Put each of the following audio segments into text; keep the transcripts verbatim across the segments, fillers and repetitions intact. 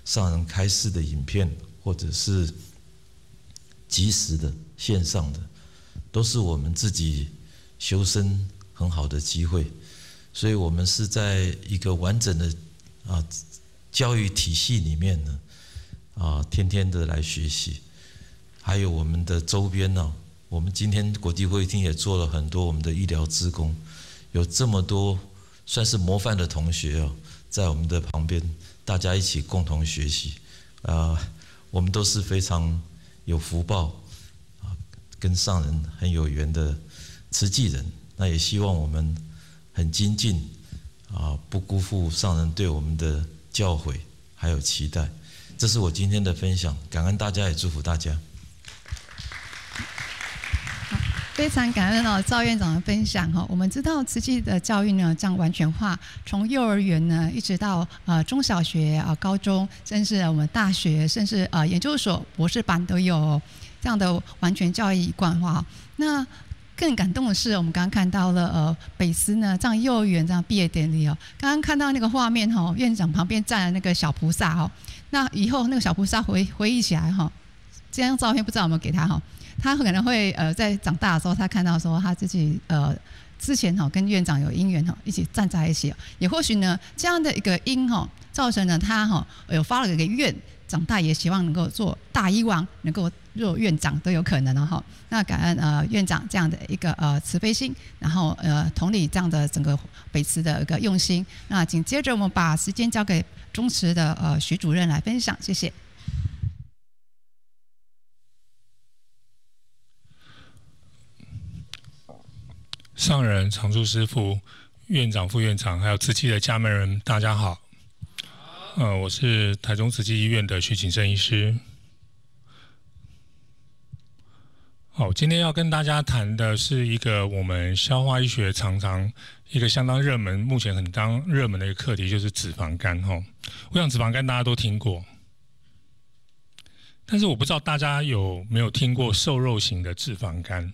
上人开示的影片，或者是即时的线上的，都是我们自己修身很好的机会。所以我们是在一个完整的啊教育体系里面呢，啊天天的来学习。还有我们的周边呢、啊，我们今天国际会议厅也做了很多我们的医疗志工，有这么多算是模范的同学哦，在我们的旁边，大家一起共同学习，啊，我们都是非常有福报啊，跟上人很有缘的慈济人。那也希望我们很精进啊，不辜负上人对我们的教诲还有期待。这是我今天的分享，感恩大家，也祝福大家。 非常感恩哦，赵院长的分享哈。我们知道慈济的教育呢，这样完全化，从幼儿园呢一直到呃中小学啊、高中，甚至我们大学，甚至呃研究所、博士班都有这样的完全教育一贯化。那更感动的是，我们刚刚看到了呃北师呢这样幼儿园这样毕业典礼哦，刚刚看到那个画面哈，院长旁边站了那个小菩萨哦，那以后那个小菩萨回回忆起来哈，这张照片不知道有没有给他哈。他可能会呃在长大的时候，他看到说他自己呃之前哈跟院长有因缘哈，一起站在一起，也或许呢这样的一个因哈，造成了他哈有发了一个愿，长大也希望能够做大医王，能够做院长都有可能哦哈。那感恩呃院长这样的一个呃慈悲心，然后呃同理这样的整个北慈的一个用心。那紧接着我们把时间交给中慈的呃徐主任来分享，谢谢。 上人、常住师父、院长、副院长，还有慈济的家门人，大家好。呃，我是台中慈济医院的徐景生医师。好，今天要跟大家谈的是一个我们消化医学常常一个相当热门，目前很当热门的一个课题，就是脂肪肝。哈，我想脂肪肝大家都听过，但是我不知道大家有没有听过瘦肉型的脂肪肝。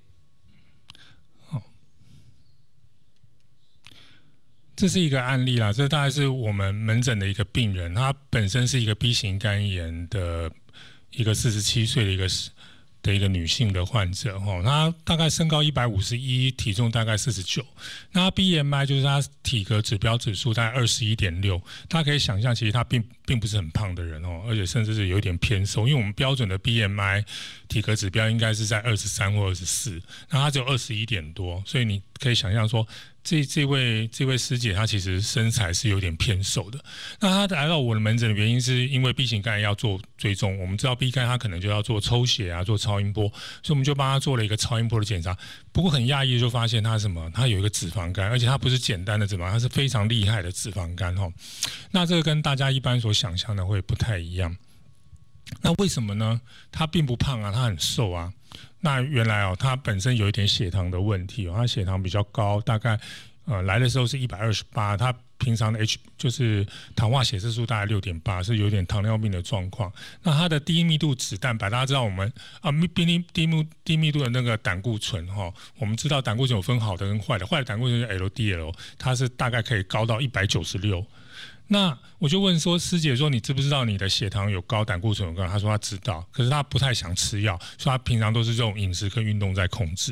这是一个案例啦，这大概是我们门诊的一个病人，他本身是一个 B 型肝炎的一个四十七岁的一个的一个女性的患者，她大概身高一百五十一，体重大概四十九，那她 B M I 就是她体格指标指数大概二十一点六，大家可以想象，其实她并并不是很胖的人哦，而且甚至是有点偏瘦，因为我们标准的 B M I 体格指标应该是在二十三或二十四，那她只有二十一点多，所以你可以想象说。这这位这位师姐，她其实身材是有点偏瘦的。那她来到我的门诊的原因，是因为 B 型肝炎要做追踪。我们知道 B 肝，她可能就要做抽血啊，做超音波，所以我们就帮她做了一个超音波的检查。不过很讶异，就发现她什么？她有一个脂肪肝，而且她不是简单的脂肪肝，她是非常厉害的脂肪肝哈。那这个跟大家一般所想象的会不太一样。那为什么呢？她并不胖啊，她很瘦啊。那原来哦，他本身有一点血糖的问题哦，他血糖比较高，大概呃来的时候是一百二十八，他平常的 H 就是糖化血色素大概六点八，是有点糖尿病的状况。那他的低密度脂蛋白，大家知道我们啊低低密低密度的那个胆固醇哈、哦，我们知道胆固醇有分好的跟坏的，坏的胆固醇是 L D L， 它是大概可以高到一百九十六。那我就问说，师姐说你知不知道你的血糖有高，胆固醇有高？她说她知道，可是她不太想吃药，所以她平常都是这种饮食跟运动在控制。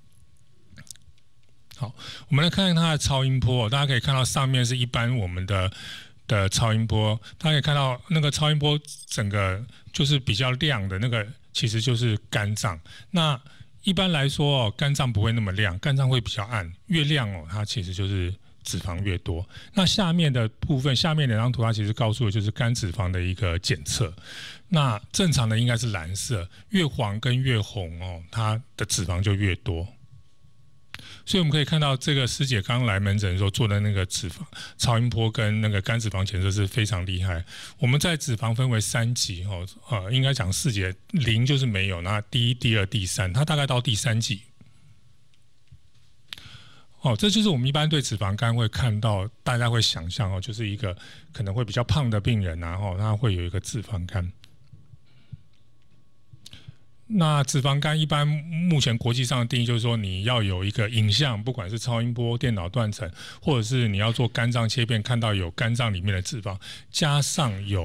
好，我们来看看她的超音波，大家可以看到上面是一般我们的的超音波，大家可以看到那个超音波整个就是比较亮的那个，其实就是肝脏。那一般来说哦，肝脏不会那么亮，肝脏会比较暗，越亮哦，它其实就是脂肪越多。那下面的部分，下面两张图它其实告诉的就是肝脂肪的一个检测。那正常的应该是蓝色，越黄跟越红哦，它的脂肪就越多。所以我们可以看到，这个师姐刚来门诊的时候做的那个脂肪超音波跟那个肝脂肪检测是非常厉害。我们在脂肪分为三级哦，呃，应该讲四级，零就是没有，那第一、第二、第三，它大概到第三级。哦，这就是我们一般对脂肪肝会看到，大家会想象哦，就是一个可能会比较胖的病人啊，哦，他会有一个脂肪肝。那脂肪肝一般目前国际上的定义就是说，你要有一个影像，不管是超音波、电脑断层，或者是你要做肝脏切片，看到有肝脏里面的脂肪，加上有